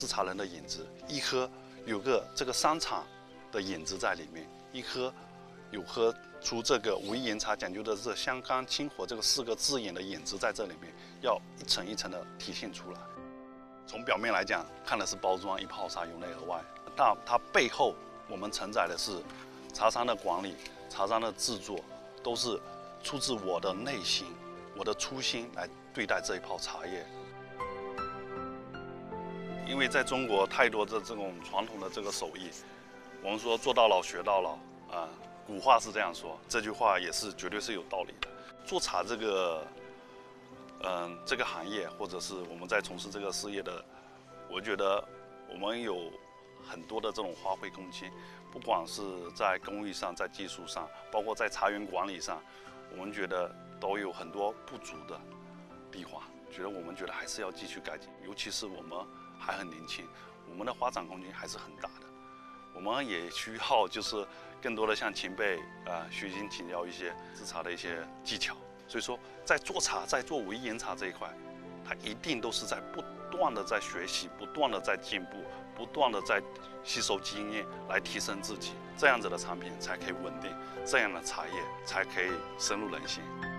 制茶人的影子，一喝有个这个商场的影子在里面，一喝有喝出这个武夷岩茶讲究的是香甘清火这个4个字眼的影子在这里面，要一层一层的体现出来。从表面来讲，看的是包装一泡茶由内而外，但它背后我们承载的是茶商的管理、茶商的制作，都是出自我的内心、我的初心来对待这一泡茶叶。因为在中国太多的这种传统的这个手艺，我们说做到老学到老啊，古话是这样说，这句话也是绝对是有道理的。做茶这个这个行业，或者是我们在从事这个事业的，我觉得我们有很多的这种发挥空间，不管是在工艺上、在技术上，包括在茶园管理上，我们觉得都有很多不足的地方。我们觉得还是要继续改进，尤其是我们还很年轻，我们的发展空间还是很大的。我们也需要就是更多的向前辈学习请教一些制茶的一些技巧。所以说，在做茶，在做武夷岩茶这一块，它一定都是在不断的在学习，不断的在进步，不断的在吸收经验来提升自己，这样子的产品才可以稳定，这样的茶叶才可以深入人心。